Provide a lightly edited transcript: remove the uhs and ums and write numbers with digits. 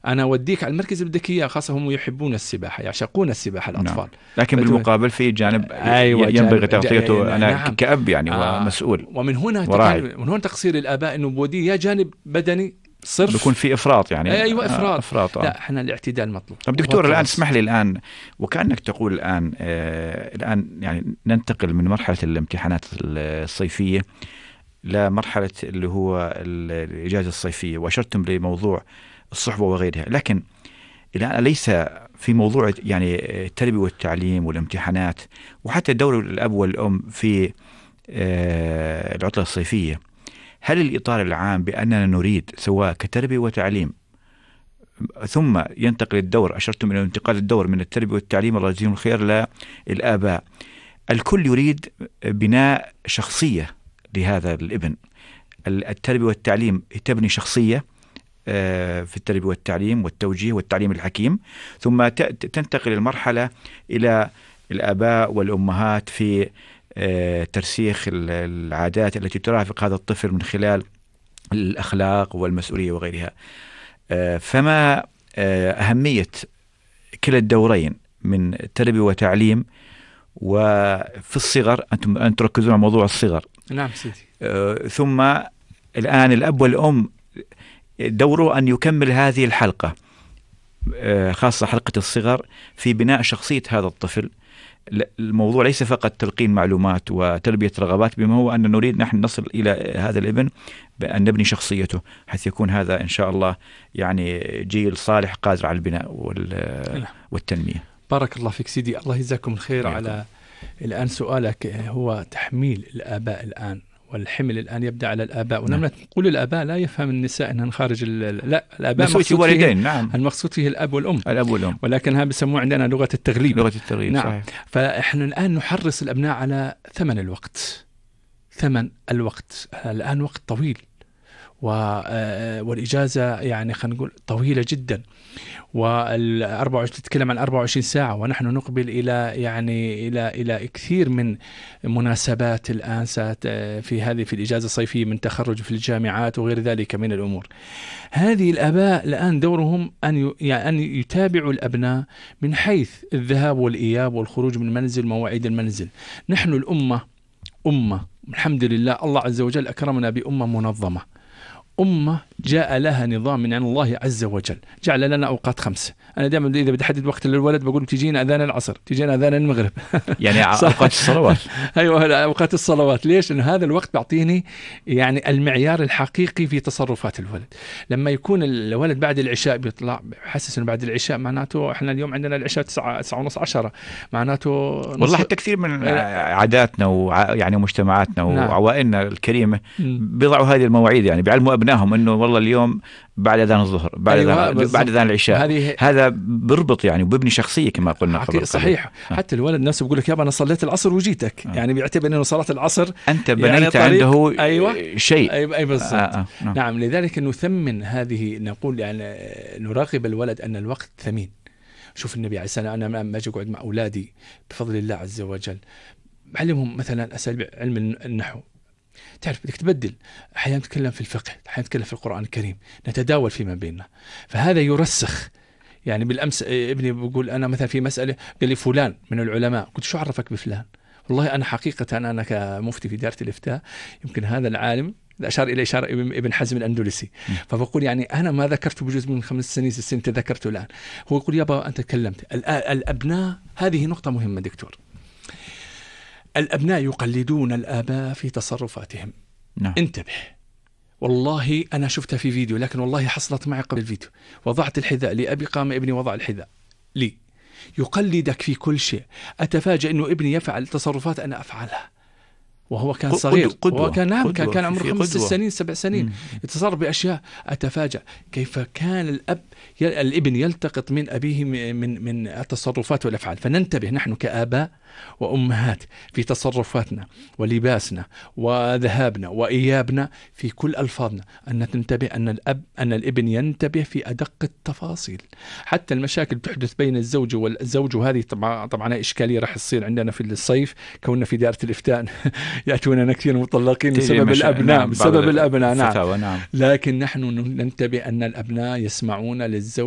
أنا أوديك على المركز اللي بدك إياه، خاصة هم يحبون السباحة، يعشقون السباحة الأطفال. نعم. لكن بالمقابل في جانب أيوة ينبغي تغطيته. أنا نعم. كأب يعني ومسؤول، ومن هنا من هنا تقصير الآباء، إنه بودي يا جانب بدني صرف، بيكون في إفراط يعني. أيوة إفراط. لا إحنا الاعتدال مطلوب. طب دكتور الآن اسمح لي الآن، وكأنك تقول الآن يعني ننتقل من مرحلة الامتحانات الصيفية لمرحلة اللي هو الإجازة الصيفية، وأشرتم لموضوع الصحبة وغيرها، لكن الآن ليس في موضوع يعني التربية والتعليم والامتحانات وحتى دور الأب والأم في العطلة الصيفية، هل الإطار العام بأننا نريد سواء كتربية وتعليم ثم ينتقل الدور، أشرتم إلى انتقال الدور من التربية والتعليم الله يجزيهم الخير للآباء، الكل يريد بناء شخصية لهذا الابن. التربية والتعليم تبني شخصية في التربية والتعليم والتوجيه والتعليم الحكيم، ثم تنتقل المرحلة إلى الآباء والأمهات في ترسيخ العادات التي ترافق هذا الطفل من خلال الأخلاق والمسؤولية وغيرها. فما أهمية كلا الدورين من تربية وتعليم وفي الصغر؟ أنتم تركزون على موضوع الصغر. نعم سيدي. ثم الآن الأب والأم دوره أن يكمل هذه الحلقة، خاصة حلقة الصغر، في بناء شخصية هذا الطفل. الموضوع ليس فقط تلقين معلومات وتلبية رغبات، بما هو أن نريد نحن نصل إلى هذا الابن بأن نبني شخصيته حيث يكون هذا إن شاء الله يعني جيل صالح قادر على البناء والتنمية. بارك الله فيك سيدي، الله يجزاكم الخير. على الآن سؤالك هو تحميل الآباء الآن، والحمل الآن يبدأ على الآباء. ولما نقول الآباء لا يفهم النساء أنها خارج لا، الآباء مقصود فيه نعم. المقصود فيه الأب والأم. والأم، ولكنها بيسموه عندنا لغة التغليب. نعم. صحيح. فإحنا الآن نحرص الأبناء على ثمن الوقت. الآن وقت طويل، والإجازة يعني خلينا نقول طويلة جدا، تتكلم عن 24 ساعة، ونحن نقبل إلى كثير من مناسبات الآن في الإجازة الصيفية، من تخرج في الجامعات وغير ذلك من الأمور. هذه الآباء الآن دورهم أن يتابعوا الأبناء من حيث الذهاب والإياب والخروج من المنزل، مواعيد المنزل. نحن الأمة الحمد لله، الله عز وجل أكرمنا بأمة منظمة، أمة جاء لها نظام من عند الله عز وجل، جعل لنا أوقات 5. أنا دائما إذا بدي أحدد وقت للولد بقول تجينا أذان العصر، تجينا أذان المغرب يعني أوقات الصلوات. أيوة أوقات الصلوات. ليش؟ لأن هذا الوقت بيعطيني يعني المعيار الحقيقي في تصرفات الولد. لما يكون الولد بعد العشاء بيطلع حسس إنه بعد العشاء، معناته إحنا اليوم عندنا العشاء 9:30 10، معناته والله حتى كثير من عاداتنا ويعني مجتمعاتنا وعوائلنا الكريمة بيضعوا هذه المواعيد، يعني بيعلموا أبنائهم إنه والله اليوم بعد أذان الظهر، بعد أذان العشاء. هذا بربط يعني وببني شخصية كما قلنا قبل. صحيح. حتى الولد الناس بيقول لك يابا أنا صليت العصر وجيتك، يعني بيعتبر إنه صلاة العصر أنت بنيت يعني عنده شيء. أي بالضبط. نعم. لذلك نثمن هذه، نقول يعني نراقب الولد أن الوقت ثمين. شوف النبي عليه السلام، أنا لما أجي أقعد مع أولادي بفضل الله عز وجل بعلمهم مثلا أساليب علم النحو. تعرف بدك تبدل، أحيانا نتكلم في الفقه، أحيانا نتكلم في القرآن الكريم، نتداول فيما بيننا، فهذا يرسخ. يعني بالأمس ابني بيقول أنا مثلا في مسألة، قال لي فلان من العلماء، قلت شو عرفك بفلان؟ والله أنا حقيقة أنا كمفتي في دائرة الإفتاء، يمكن هذا العالم أشار إلى إشارة ابن حزم الأندلسي، فبقول يعني أنا ما ذكرته بجزء من 5 سنين 6 سنين تذكرته الآن. هو يقول يابا أنت تكلمت. الأبناء، هذه نقطة مهمة دكتور، الأبناء يقلدون الآباء في تصرفاتهم. نعم. انتبه، والله أنا شفتها في فيديو، لكن والله حصلت معي قبل الفيديو. وضعت الحذاء لأبي، قام ابني وضع الحذاء لي، يقلدك في كل شيء. أتفاجأ أنه ابني يفعل تصرفات أنا أفعلها وهو كان صغير. هو كان عمره 5 سنين 7 سنين يتصرف بأشياء. أتفاجأ كيف كان الابن يلتقط من أبيه من التصرفات والأفعال. فننتبه نحن كآباء وأمهات في تصرفاتنا ولباسنا وذهابنا وإيابنا في كل ألفاظنا، أن ننتبه أن الابن ينتبه في أدق التفاصيل. حتى المشاكل تحدث بين الزوج وهذه طبعا إشكالية راح تصير عندنا في الصيف، كوننا في دائرة الإفتاء يأتوننا كثير مطلقين بسبب الأبناء. نعم. نعم. لكن نحن ننتبه أن الأبناء يسمعون للزوج